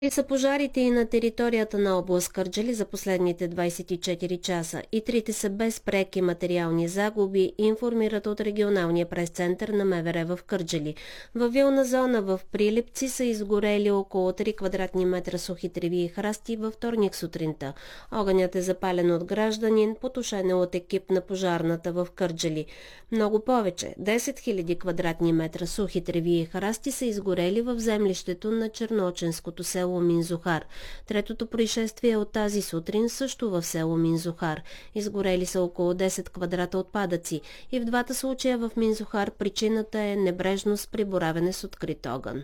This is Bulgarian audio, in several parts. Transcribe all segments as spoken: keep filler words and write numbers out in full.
И са пожарите и на територията на област Кърджали за последните двадесет и четири часа. И трите са без преки материални загуби, информират от регионалния прес-център на МВР в Кърджали. Във вилна зона в Прилепци са изгорели около три квадратни метра сухи треви и храсти във вторник сутринта. Огънят е запален от гражданин, потушен е от екип на пожарната в Кърджали. Много повече, десет хиляди квадратни метра сухи треви и храсти са изгорели в землището на Чернооченското село Минзухар. Третото происшествие от тази сутрин също в село Минзухар. Изгорели са около десет квадрата отпадъци. И в двата случая в Минзухар причината е небрежност при боравене с открит огън.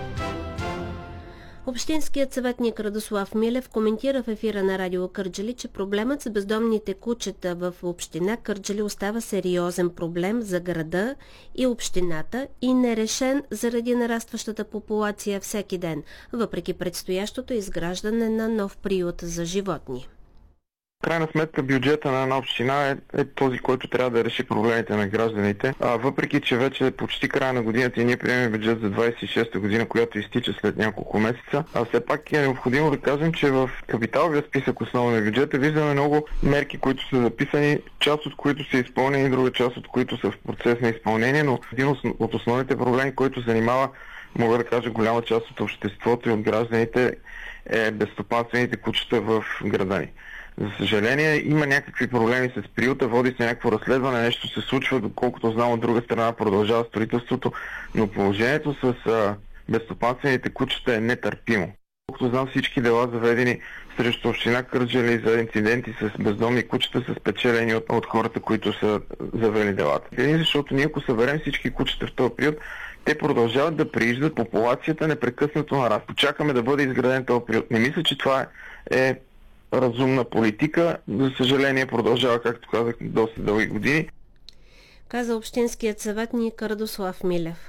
Общинският съветник Радослав Милев коментира в ефира на радио Кърджали, че проблемът с бездомните кучета в община Кърджали остава сериозен проблем за града и общината и нерешен заради нарастващата популация всеки ден, въпреки предстоящото изграждане на нов приют за животни. В крайна сметка бюджета на една община е, е този, който трябва да реши проблемите на гражданите. А, въпреки, че вече е почти края на годината и ние приемем бюджет за двадесет и шеста година, която изтича след няколко месеца, а все пак е необходимо да кажем, че в капиталовия списък основен на бюджета виждаме много мерки, които са записани, част от които са изпълнени, друга част от които са в процес на изпълнение, но един от основните проблеми, който занимава, мога да кажа, голяма част от обществото и от гражданите е безстопанствените кучета в града ни. За съжаление, има някакви проблеми с приюта, води се някакво разследване, нещо се случва, доколкото знам от друга страна продължава строителството, но положението с а, безстопанствените кучета е нетърпимо. Колкото знам, всички дела заведени срещу община Кърджали за инциденти с бездомни кучета са спечелени от, от хората, които са завели делата. Един, защото ние ако съберем всички кучета в този приют, те продължават да прииждат, популацията непрекъснато нараства. Чакаме да бъде изграден този приют. Не мисля, че това е разумна политика. За съжаление продължава, както казах, доста дълги години. Каза общинският съветник Радослав Милев.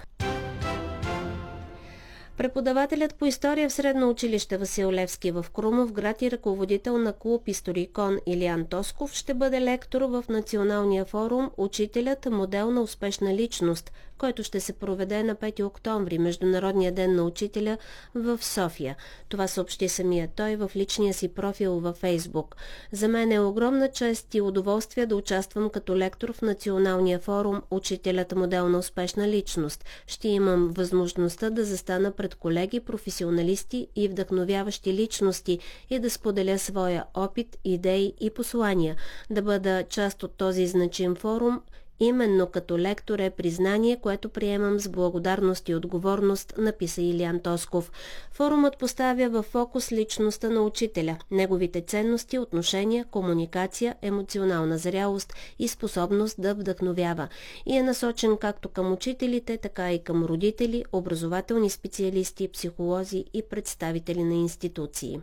Преподавателят по история в средно училище Васил Левски в Крумовград и ръководител на клуб Историкон Илиян Тосков ще бъде лектор в Националния форум "Учителят – модел на успешна личност", който ще се проведе на пети октомври, Международния ден на учителя в София. Това съобщи самия той в личния си профил във Фейсбук. За мен е огромна чест и удоволствие да участвам като лектор в Националния форум "Учителят – модел на успешна личност". Ще имам възможността да застана пред колеги, професионалисти и вдъхновяващи личности и да споделя своя опит, идеи и послания. Да бъда част от този значим форум именно като лектор е признание, което приемам с благодарност и отговорност, написа Илиян Тосков. Форумът поставя във фокус личността на учителя, неговите ценности, отношения, комуникация, емоционална зрялост и способност да вдъхновява. И е насочен както към учителите, така и към родители, образователни специалисти, психолози и представители на институции.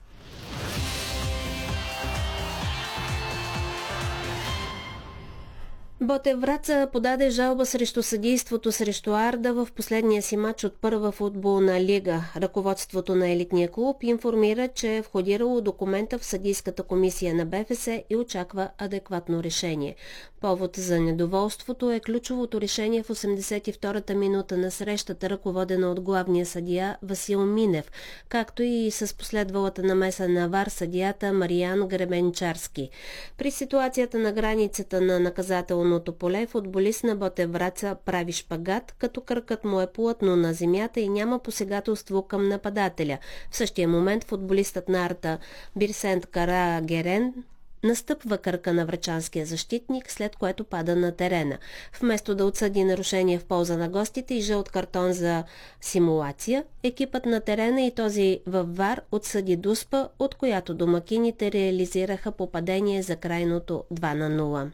Ботев Враца подаде жалба срещу съдийството срещу Арда в последния си матч от първа футболна лига. Ръководството на елитния клуб информира, че е входирало документа в съдийската комисия на БФС и очаква адекватно решение. Повод за недоволството е ключовото решение в осемдесет и втората минута на срещата, ръководена от главния съдия Васил Минев, както и с последвалата намеса на ВАР съдията Мариан Гребенчарски. При ситуацията на границата на наказателното поле футболист на Ботев Враца прави шпагат, като кръкът му е плътно на земята и няма посегателство към нападателя. В същия момент футболистът на Арта Бирсент Карагерен настъпва кръка на врачанския защитник, след което пада на терена. Вместо да отсъди нарушение в полза на гостите и жълт картон за симулация, екипът на терена и този във ВАР отсъди дуспа, от която домакините реализираха попадение за крайното два на нула.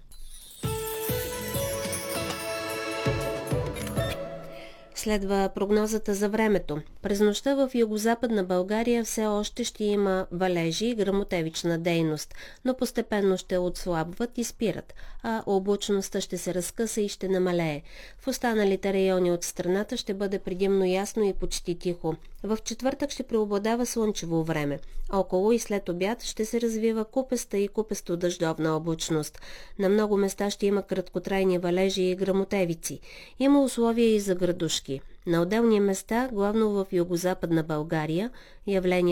Следва прогнозата за времето. През нощта в югозападна България все още ще има валежи и гръмотевична дейност, но постепенно ще отслабват и спират, а облачността ще се разкъса и ще намалее. В останалите райони от страната ще бъде предимно ясно и почти тихо. В четвъртък ще преобладава слънчево време. Около и след обяд ще се развива купеста и купесто-дъждовна облачност. На много места ще има краткотрайни валежи и гръмотевици. Има условия и за градушки. На отделни места, главно в югозападна България, явления